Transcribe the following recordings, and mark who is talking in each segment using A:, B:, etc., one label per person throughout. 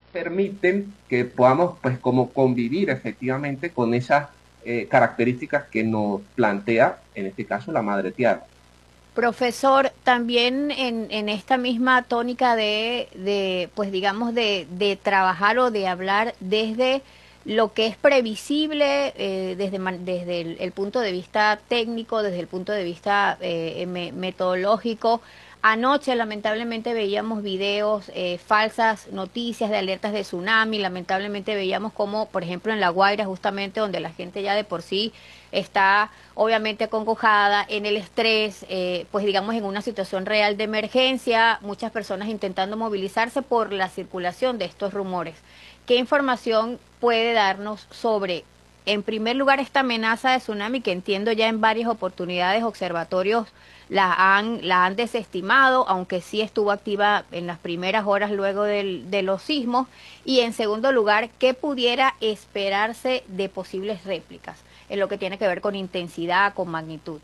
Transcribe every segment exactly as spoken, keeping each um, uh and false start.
A: permiten que podamos, pues, como convivir efectivamente con esas eh, características que nos plantea, en este caso, la madre tierra.
B: Profesor, también en, en esta misma tónica de, de, pues digamos, de, de trabajar o de hablar desde lo que es previsible, eh, desde, man- desde el, el punto de vista técnico, desde el punto de vista eh, me- metodológico. Anoche lamentablemente veíamos videos, eh, falsas noticias de alertas de tsunami, lamentablemente veíamos como, por ejemplo, en La Guaira, justamente donde la gente ya de por sí está obviamente acongojada, en el estrés, eh, pues digamos en una situación real de emergencia, muchas personas intentando movilizarse por la circulación de estos rumores. ¿Qué información puede darnos sobre, en primer lugar, esta amenaza de tsunami que entiendo ya en varias oportunidades observatorios la han, la han desestimado, aunque sí estuvo activa en las primeras horas luego del, de los sismos? Y en segundo lugar, ¿qué pudiera esperarse de posibles réplicas en lo que tiene que ver con intensidad, con magnitud?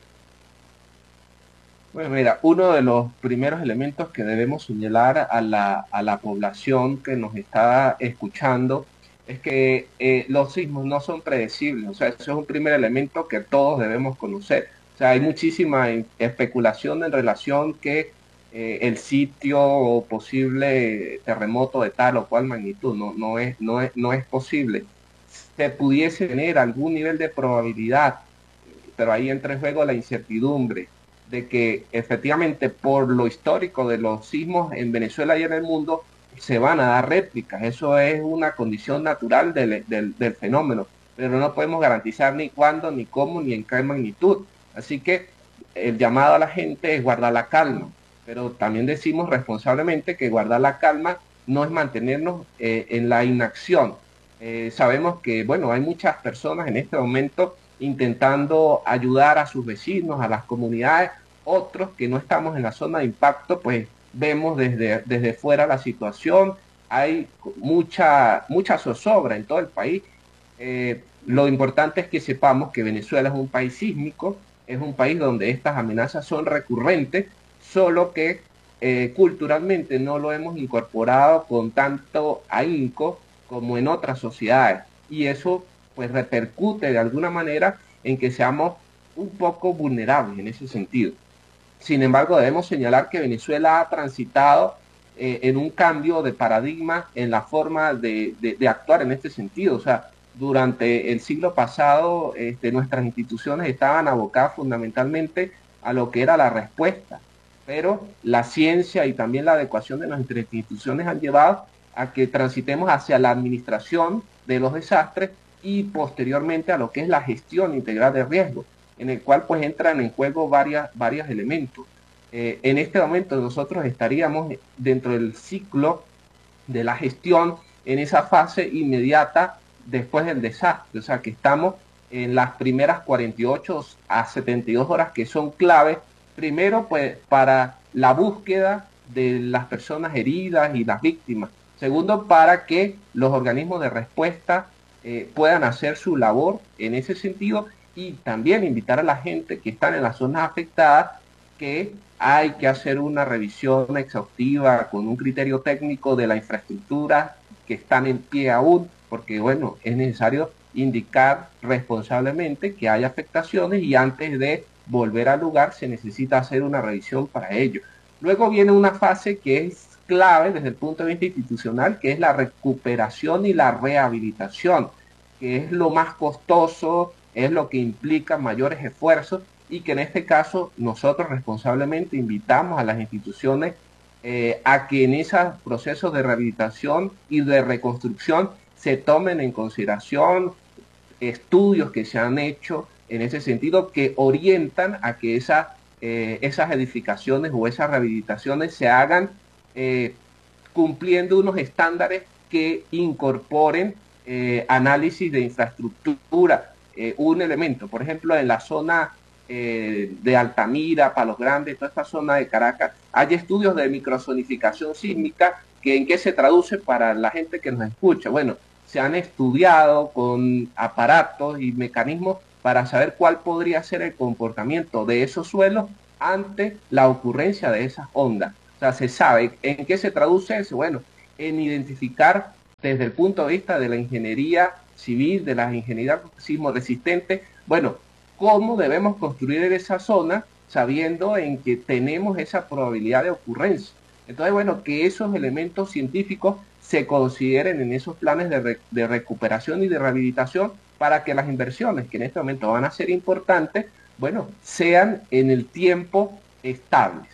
A: Bueno, mira, uno de los primeros elementos que debemos señalar a la, a la población que nos está escuchando es que eh, los sismos no son predecibles. O sea, eso es un primer elemento que todos debemos conocer. O sea, hay muchísima in- especulación en relación que eh, el sitio o posible terremoto de tal o cual magnitud no, no es, no es, no es posible. Se pudiese tener algún nivel de probabilidad, pero ahí entra en juego la incertidumbre de que efectivamente por lo histórico de los sismos en Venezuela y en el mundo se van a dar réplicas. Eso es una condición natural del, del, del fenómeno, pero no podemos garantizar ni cuándo, ni cómo, ni en qué magnitud. Así que el llamado a la gente es guardar la calma, pero también decimos responsablemente que guardar la calma no es mantenernos eh, en la inacción. Eh, sabemos que, bueno, hay muchas personas en este momento intentando ayudar a sus vecinos, a las comunidades, otros que no estamos en la zona de impacto, pues vemos desde, desde fuera la situación, hay mucha, mucha zozobra en todo el país. Eh, lo importante es que sepamos que Venezuela es un país sísmico, es un país donde estas amenazas son recurrentes, solo que eh, culturalmente no lo hemos incorporado con tanto ahínco como en otras sociedades. Y eso pues repercute de alguna manera en que seamos un poco vulnerables en ese sentido. Sin embargo, debemos señalar que Venezuela ha transitado eh, en un cambio de paradigma en la forma de, de, de, actuar en este sentido. O sea, durante el siglo pasado, este, nuestras instituciones estaban abocadas fundamentalmente a lo que era la respuesta, pero la ciencia y también la adecuación de nuestras instituciones han llevado a que transitemos hacia la administración de los desastres y posteriormente a lo que es la gestión integral de riesgo, en el cual pues entran en juego varias, varios elementos. Eh, en este momento nosotros estaríamos dentro del ciclo de la gestión en esa fase inmediata después del desastre, o sea que estamos en las primeras cuarenta y ocho a setenta y dos horas que son claves, primero pues para la búsqueda de las personas heridas y las víctimas, segundo para que los organismos de respuesta eh, puedan hacer su labor en ese sentido y también invitar a la gente que están en las zonas afectadas que hay que hacer una revisión exhaustiva con un criterio técnico de la infraestructura que están en pie aún, porque bueno, es necesario indicar responsablemente que hay afectaciones y antes de volver al lugar se necesita hacer una revisión para ello. Luego viene una fase que es clave desde el punto de vista institucional, que es la recuperación y la rehabilitación, que es lo más costoso, es lo que implica mayores esfuerzos y que en este caso nosotros responsablemente invitamos a las instituciones eh, a que en esos procesos de rehabilitación y de reconstrucción se tomen en consideración estudios que se han hecho en ese sentido que orientan a que esa, eh, esas edificaciones o esas rehabilitaciones se hagan eh, cumpliendo unos estándares que incorporen eh, análisis de infraestructura. Eh, un elemento, por ejemplo, en la zona eh, de Altamira, Palos Grandes, toda esta zona de Caracas, hay estudios de microzonificación sísmica que en qué se traduce para la gente que nos escucha. Bueno, se han estudiado con aparatos y mecanismos para saber cuál podría ser el comportamiento de esos suelos ante la ocurrencia de esas ondas. O sea, se sabe en qué se traduce eso. Bueno, en identificar desde el punto de vista de la ingeniería civil, de la ingeniería sismo resistente, bueno, cómo debemos construir en esa zona sabiendo en que tenemos esa probabilidad de ocurrencia. Entonces, bueno, que esos elementos científicos se consideren en esos planes de, re, de recuperación y de rehabilitación para que las inversiones que en este momento van a ser importantes, bueno, sean en el tiempo estables.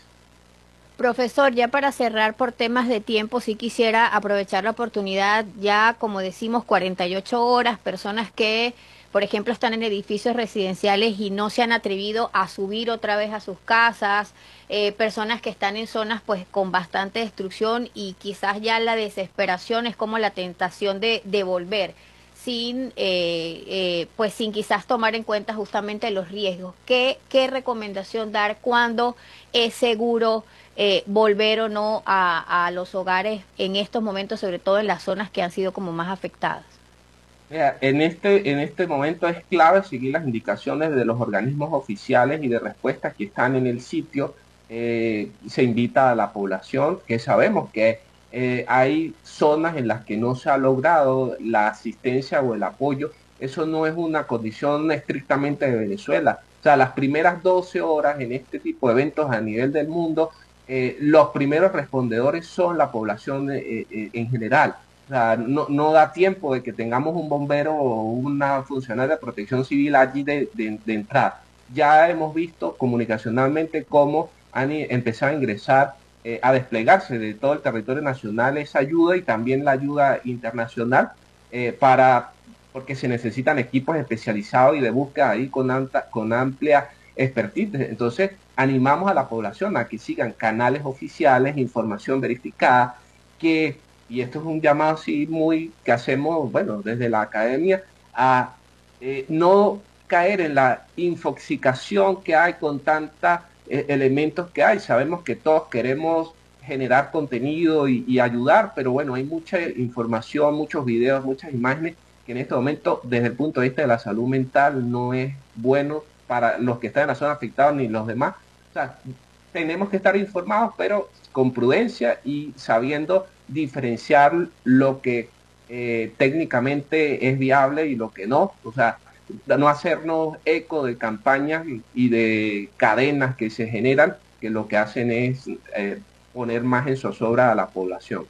B: Profesor, ya para cerrar por temas de tiempo, sí quisiera aprovechar la oportunidad, ya como decimos, cuarenta y ocho horas, personas que, por ejemplo, están en edificios residenciales y no se han atrevido a subir otra vez a sus casas, eh, personas que están en zonas pues con bastante destrucción y quizás ya la desesperación es como la tentación de, de volver, sin, eh, eh, pues sin quizás tomar en cuenta justamente los riesgos. ¿Qué, qué recomendación dar cuando es seguro eh, volver o no a, a los hogares en estos momentos, sobre todo en las zonas que han sido como más afectadas?
A: Mira, en este, en este momento es clave seguir las indicaciones de los organismos oficiales y de respuesta que están en el sitio. Eh, se invita a la población, que sabemos que eh, hay zonas en las que no se ha logrado la asistencia o el apoyo. Eso no es una condición estrictamente de Venezuela. O sea, las primeras doce horas en este tipo de eventos a nivel del mundo, eh, los primeros respondedores son la población eh, eh, en general. O sea, no, no da tiempo de que tengamos un bombero o una funcionaria de protección civil allí de, de, de entrada. Ya hemos visto comunicacionalmente cómo han empezado a ingresar, eh, a desplegarse de todo el territorio nacional esa ayuda y también la ayuda internacional, eh, para, porque se necesitan equipos especializados y de búsqueda ahí con, anta, con amplia expertise. Entonces, animamos a la población a que sigan canales oficiales, información verificada, que... y esto es un llamado así muy que hacemos, bueno, desde la academia, a eh, no caer en la infoxicación que hay con tantos eh, elementos que hay. Sabemos que todos queremos generar contenido y, y ayudar, pero bueno, hay mucha información, muchos videos, muchas imágenes que en este momento, desde el punto de vista de la salud mental, no es bueno para los que están en la zona afectada ni los demás. O sea, tenemos que estar informados, pero con prudencia y sabiendo diferenciar lo que eh, técnicamente es viable y lo que no. O sea, no hacernos eco de campañas y, y de cadenas que se generan, que lo que hacen es eh, poner más en zozobra a la población.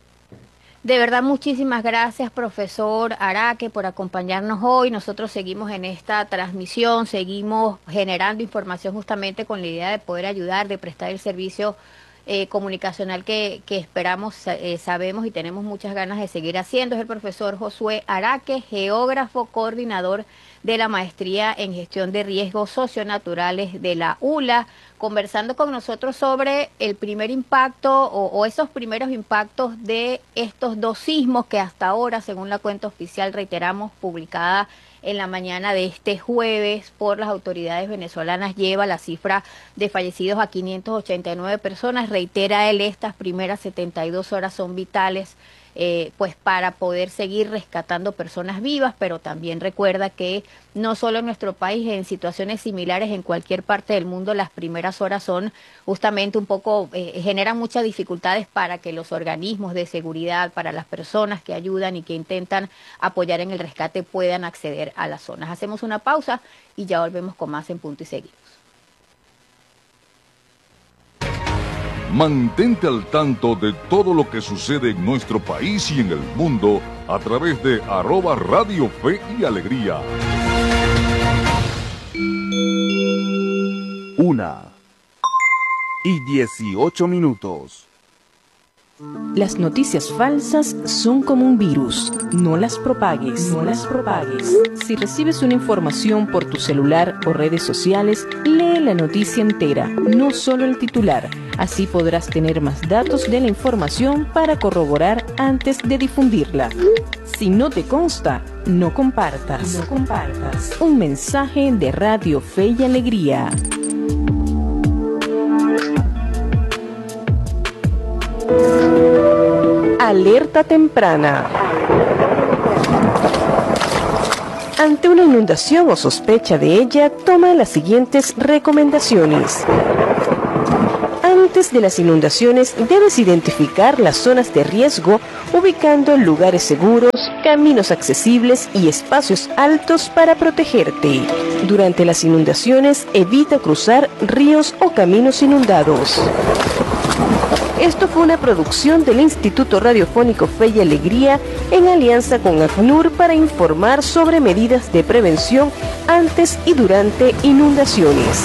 B: De verdad, muchísimas gracias, profesor Araque, por acompañarnos hoy. Nosotros seguimos en esta transmisión, seguimos generando información justamente con la idea de poder ayudar, de prestar el servicio eh, comunicacional que, que esperamos, eh, sabemos y tenemos muchas ganas de seguir haciendo. Es el profesor Josué Araque, geógrafo, coordinador de la Maestría en Gestión de Riesgos Socionaturales de la U L A, conversando con nosotros sobre el primer impacto o, o esos primeros impactos de estos dos sismos que hasta ahora, según la cuenta oficial, reiteramos, publicada en la mañana de este jueves por las autoridades venezolanas, lleva la cifra de fallecidos a quinientas ochenta y nueve personas. Reitera él, estas primeras setenta y dos horas son vitales Eh, pues para poder seguir rescatando personas vivas, pero también recuerda que no solo en nuestro país, en situaciones similares en cualquier parte del mundo, las primeras horas son justamente un poco, eh, generan muchas dificultades para que los organismos de seguridad, para las personas que ayudan y que intentan apoyar en el rescate puedan acceder a las zonas. Hacemos una pausa y ya volvemos con más en Punto y Seguimos.
C: Mantente al tanto de todo lo que sucede en nuestro país y en el mundo a través de arroba Radio Fe y Alegría.
D: Una y dieciocho minutos.
E: Las noticias falsas son como un virus. No las propagues, no las propagues. Si recibes una información por tu celular o redes sociales, lee la noticia entera, no solo el titular. Así podrás tener más datos de la información para corroborar antes de difundirla. Si no te consta, no compartas. No compartas. Un mensaje de Radio Fe y Alegría. Alerta temprana. Ante una inundación o sospecha de ella, toma las siguientes recomendaciones. Antes de las inundaciones debes identificar las zonas de riesgo ubicando lugares seguros, caminos accesibles y espacios altos para protegerte. Durante las inundaciones evita cruzar ríos o caminos inundados. Esto fue una producción del Instituto Radiofónico Fe y Alegría en alianza con ACNUR para informar sobre medidas de prevención antes y durante inundaciones.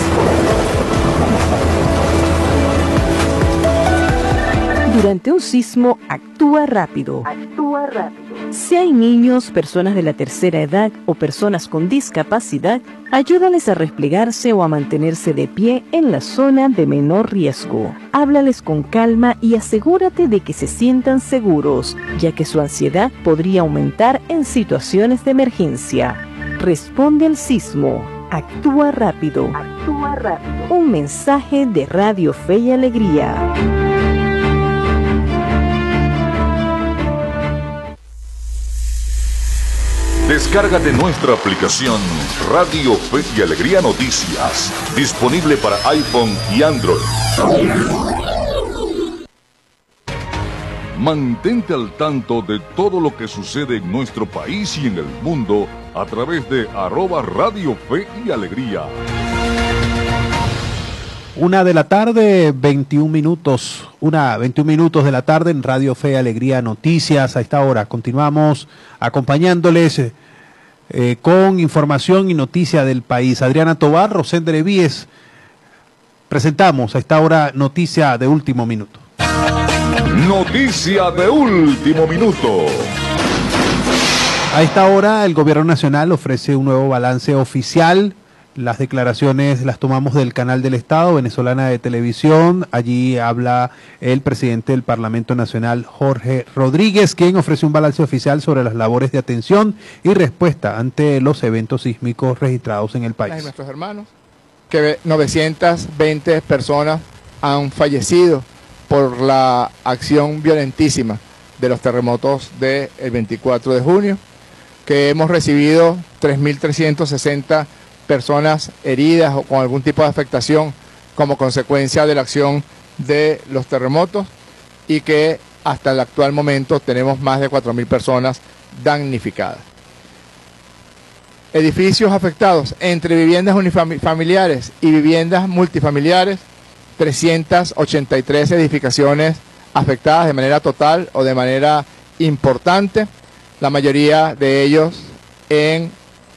E: Durante un sismo, actúa rápido. Actúa rápido. Si hay niños, personas de la tercera edad o personas con discapacidad, ayúdales a replegarse o a mantenerse de pie en la zona de menor riesgo. Háblales con calma y asegúrate de que se sientan seguros, ya que su ansiedad podría aumentar en situaciones de emergencia. Responde al sismo. Actúa rápido. Actúa rápido. Un mensaje de Radio Fe y Alegría.
C: Descárgate nuestra aplicación Radio Fe y Alegría Noticias, disponible para iPhone y Android. Mantente al tanto de todo lo que sucede en nuestro país y en el mundo a través de arroba Radio Fe y Alegría.
F: Una de la tarde, veintiún minutos, una veintiún minutos de la tarde en Radio Fe y Alegría Noticias. A esta hora continuamos acompañándoles eh, con información y noticia del país. Adriana Tobar, Rosendre Víez, presentamos a esta hora noticia de último minuto.
C: Noticia de último minuto.
F: A esta hora el Gobierno Nacional ofrece un nuevo balance oficial. Las declaraciones las tomamos del Canal del Estado, Venezolana de Televisión. Allí habla el presidente del Parlamento Nacional, Jorge Rodríguez, quien ofrece un balance oficial sobre las labores de atención y respuesta ante los eventos sísmicos registrados en el país.
G: Nuestros hermanos, que novecientas veinte personas han fallecido por la acción violentísima de los terremotos del veinticuatro de junio, que hemos recibido tres mil trescientas sesenta personas heridas o con algún tipo de afectación como consecuencia de la acción de los terremotos, y que hasta el actual momento tenemos más de cuatro mil personas damnificadas. Edificios afectados entre viviendas unifamiliares y viviendas multifamiliares, trescientas ochenta y tres edificaciones afectadas de manera total o de manera importante, la mayoría de ellos en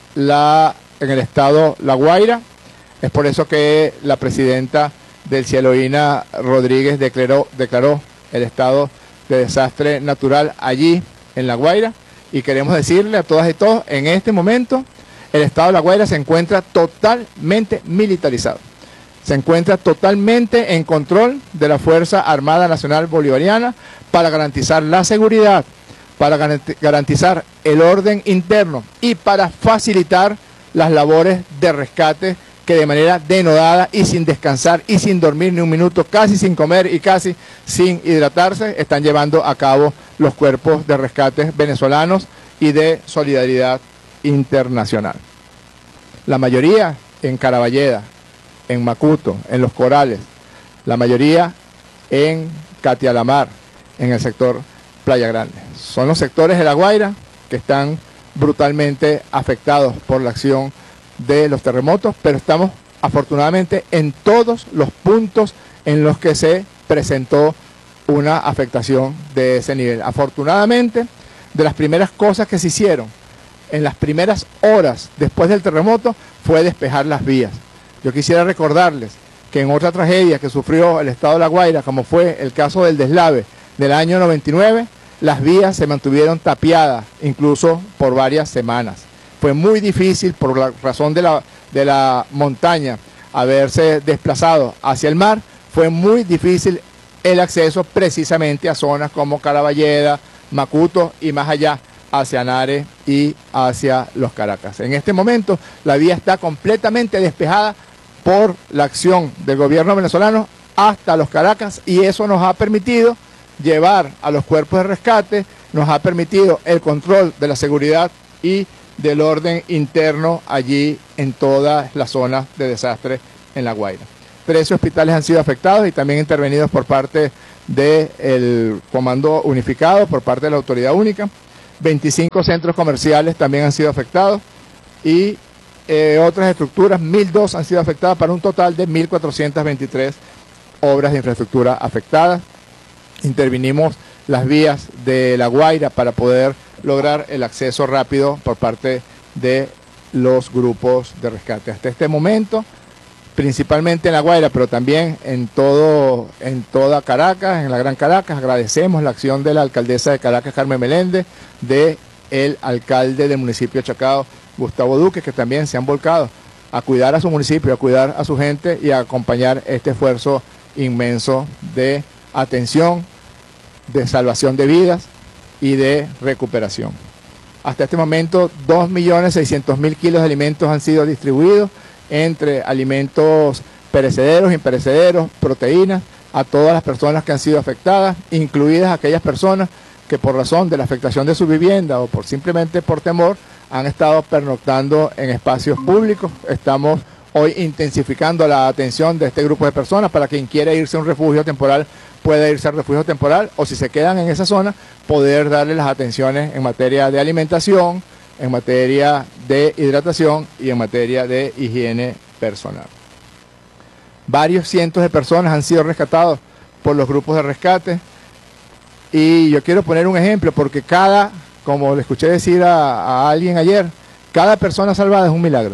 G: la en el estado La Guaira. Es por eso que la presidenta del Cieloína Rodríguez declaró, declaró el estado de desastre natural allí en La Guaira, y queremos decirle a todas y todos, en este momento el estado de La Guaira se encuentra totalmente militarizado, se encuentra totalmente en control de la Fuerza Armada Nacional Bolivariana para garantizar la seguridad, para garantizar el orden interno y para facilitar las labores de rescate que de manera denodada y sin descansar y sin dormir ni un minuto, casi sin comer y casi sin hidratarse, están llevando a cabo los cuerpos de rescate venezolanos y de solidaridad internacional. La mayoría en Caraballeda, en Macuto, en Los Corales, la mayoría en Catialamar, en el sector Playa Grande. Son los sectores de La Guaira que están brutalmente afectados por la acción de los terremotos, pero estamos afortunadamente en todos los puntos en los que se presentó una afectación de ese nivel. Afortunadamente, de las primeras cosas que se hicieron en las primeras horas después del terremoto fue despejar las vías. Yo quisiera recordarles que en otra tragedia que sufrió el estado de La Guaira, como fue el caso del deslave del año noventa y nueve, las vías se mantuvieron tapiadas incluso por varias semanas. Fue muy difícil, por la razón de la, de la montaña, haberse desplazado hacia el mar. Fue muy difícil el acceso precisamente a zonas como Caraballeda, Macuto y más allá hacia Nare y hacia Los Caracas. En este momento la vía está completamente despejada por la acción del gobierno venezolano hasta Los Caracas, y eso nos ha permitido llevar a los cuerpos de rescate, nos ha permitido el control de la seguridad y del orden interno allí en todas las zonas de desastre en La Guaira. trece hospitales han sido afectados y también intervenidos por parte del Comando Unificado, por parte de la Autoridad Única. veinticinco centros comerciales también han sido afectados y eh, otras estructuras, mil dos han sido afectadas para un total de mil cuatrocientas veintitrés obras de infraestructura afectadas. Intervinimos las vías de La Guaira para poder lograr el acceso rápido por parte de los grupos de rescate. Hasta este momento, principalmente en La Guaira, pero también en todo, en toda Caracas, en la Gran Caracas, agradecemos la acción de la alcaldesa de Caracas, Carmen Meléndez, de el alcalde del municipio de Chacao, Gustavo Duque, que también se han volcado a cuidar a su municipio, a cuidar a su gente y a acompañar este esfuerzo inmenso de atención, de salvación de vidas y de recuperación. Hasta este momento, dos millones seiscientos mil kilos de alimentos han sido distribuidos entre alimentos perecederos, imperecederos, proteínas, a todas las personas que han sido afectadas, incluidas aquellas personas que por razón de la afectación de su vivienda o por simplemente por temor han estado pernoctando en espacios públicos. Estamos hoy intensificando la atención de este grupo de personas para quien quiera irse a un refugio temporal pueda irse al refugio temporal, o si se quedan en esa zona, poder darle las atenciones en materia de alimentación, en materia de hidratación y en materia de higiene personal. Varios cientos de personas han sido rescatados por los grupos de rescate y yo quiero poner un ejemplo porque cada, como le escuché decir a, a alguien ayer, cada persona salvada es un milagro.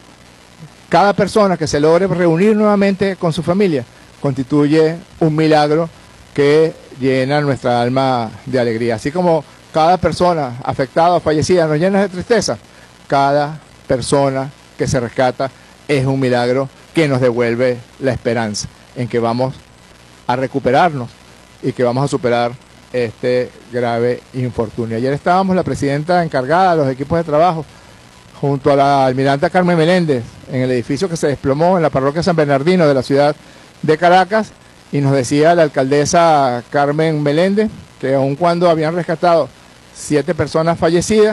G: Cada persona que se logre reunir nuevamente con su familia constituye un milagro que llena nuestra alma de alegría. Así como cada persona afectada o fallecida nos llena de tristeza, cada persona que se rescata es un milagro que nos devuelve la esperanza en que vamos a recuperarnos y que vamos a superar este grave infortunio. Ayer estábamos la presidenta encargada de los equipos de trabajo junto a la almiranta Carmen Meléndez en el edificio que se desplomó en la parroquia San Bernardino de la ciudad de Caracas, y nos decía la alcaldesa Carmen Meléndez que aun cuando habían rescatado siete personas fallecidas,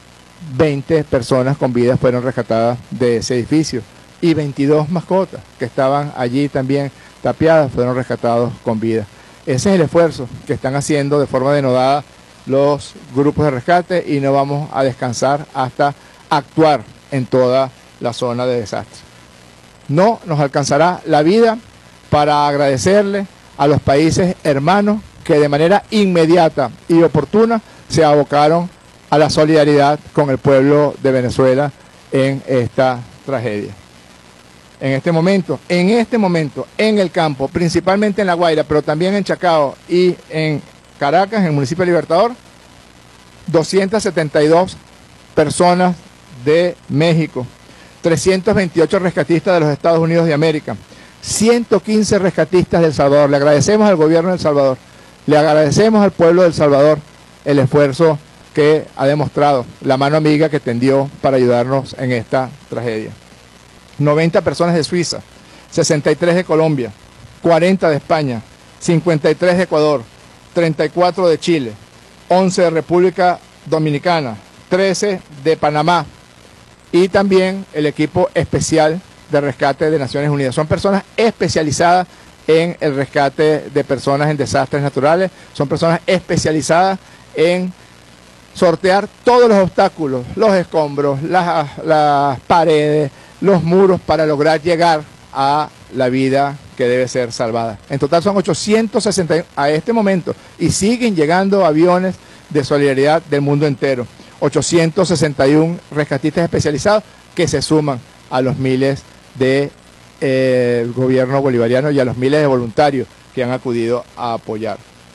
G: veinte personas con vida fueron rescatadas de ese edificio y veintidós mascotas que estaban allí también tapiadas fueron rescatados con vida. Ese es el esfuerzo que están haciendo de forma denodada los grupos de rescate y no vamos a descansar hasta actuar en toda la zona de desastre. No nos alcanzará la vida para agradecerle a los países hermanos que de manera inmediata y oportuna se abocaron a la solidaridad con el pueblo de Venezuela en esta tragedia. En este momento, en este momento, en el campo, principalmente en La Guaira, pero también en Chacao y en Caracas, en el municipio de Libertador, doscientas setenta y dos personas de México, trescientos veintiocho rescatistas de los Estados Unidos de América, ciento quince rescatistas de El Salvador. Le agradecemos al gobierno de El Salvador, le agradecemos al pueblo de El Salvador el esfuerzo que ha demostrado, la mano amiga que tendió para ayudarnos en esta tragedia. noventa personas de Suiza, sesenta y tres de Colombia, cuarenta de España, cincuenta y tres de Ecuador, treinta y cuatro de Chile, once de República Dominicana, trece de Panamá y también el equipo especial de rescate de Naciones Unidas. Son personas especializadas en el rescate de personas en desastres naturales, son personas especializadas en sortear todos los obstáculos, los escombros, las, las paredes, los muros para lograr llegar a la vida que debe ser salvada. En total son ochocientos sesenta a este momento y siguen llegando aviones de solidaridad del mundo entero. ochocientos sesenta y uno rescatistas especializados que se suman a los miles del de, eh, gobierno bolivariano y a los miles de voluntarios que han acudido a apoyar.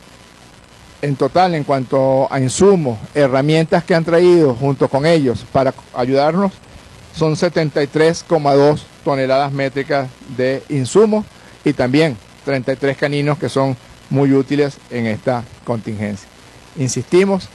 G: En total, en cuanto a insumos, herramientas que han traído junto con ellos para ayudarnos, son setenta y tres coma dos toneladas métricas de insumos y también treinta y tres caninos que son muy útiles en esta contingencia. Insistimos,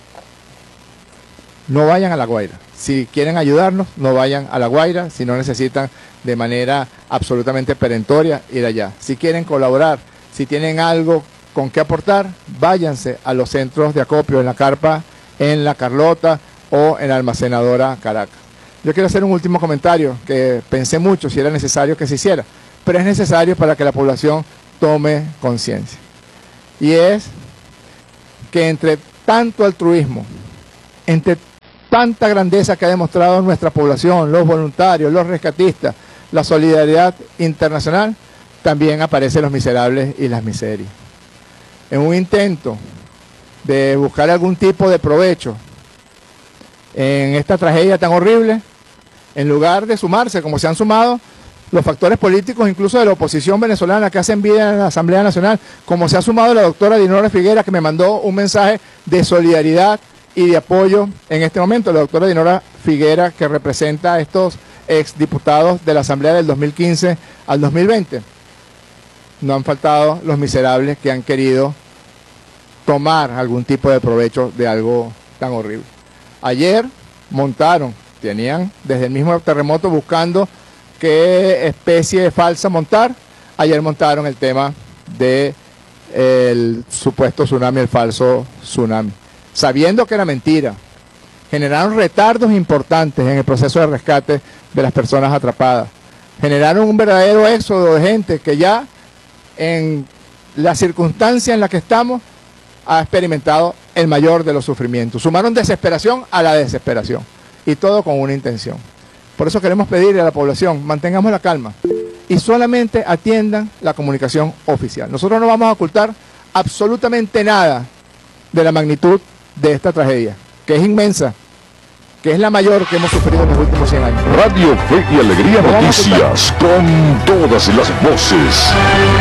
G: no vayan a La Guaira. Si quieren ayudarnos, no vayan a La Guaira. Si no necesitan de manera absolutamente perentoria ir allá. Si quieren colaborar, si tienen algo con qué aportar, váyanse a los centros de acopio en La Carpa, en La Carlota o en la almacenadora Caracas. Yo quiero hacer un último comentario que pensé mucho si era necesario que se hiciera, pero es necesario para que la población tome conciencia. Y es que entre tanto altruismo, entre tanta grandeza que ha demostrado nuestra población, los voluntarios, los rescatistas, la solidaridad internacional, también aparecen los miserables y las miserias. En un intento de buscar algún tipo de provecho en esta tragedia tan horrible, en lugar de sumarse, como se han sumado los factores políticos, incluso de la oposición venezolana que hacen vida en la Asamblea Nacional, como se ha sumado la doctora Dinora Figuera, que me mandó un mensaje de solidaridad y de apoyo en este momento, la doctora Dinora Figuera, que representa a estos exdiputados de la Asamblea del dos mil quince al dos mil veinte. No han faltado los miserables que han querido tomar algún tipo de provecho de algo tan horrible. Ayer montaron, tenían desde el mismo terremoto buscando qué especie de falsa montar. Ayer montaron el tema del supuesto tsunami, el falso tsunami, sabiendo que era mentira. Generaron retardos importantes en el proceso de rescate de las personas atrapadas. Generaron un verdadero éxodo de gente que ya en la circunstancia en la que estamos ha experimentado el mayor de los sufrimientos. Sumaron desesperación a la desesperación, y todo con una intención. Por eso queremos pedirle a la población, mantengamos la calma y solamente atiendan la comunicación oficial. Nosotros no vamos a ocultar absolutamente nada de la magnitud de esta tragedia, que es inmensa, que es la mayor que hemos sufrido en los últimos cien años.
C: Radio Fe y Alegría Noticias, con todas las voces.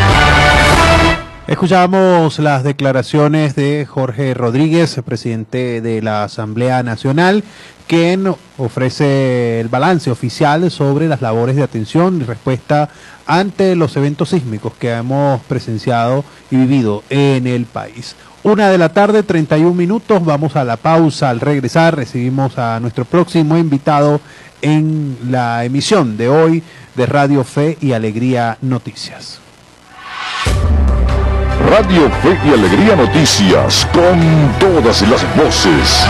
F: Escuchamos las declaraciones de Jorge Rodríguez, presidente de la Asamblea Nacional, quien ofrece el balance oficial sobre las labores de atención y respuesta ante los eventos sísmicos que hemos presenciado y vivido en el país. Una de la tarde, treinta y un minutos, vamos a la pausa. Al regresar recibimos a nuestro próximo invitado en la emisión de hoy de Radio Fe y Alegría Noticias.
C: Radio Fe y Alegría Noticias, con todas las voces.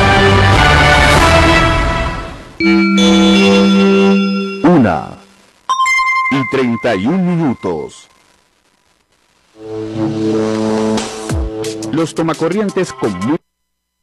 D: Una y treinta y un minutos. Los tomacorrientes con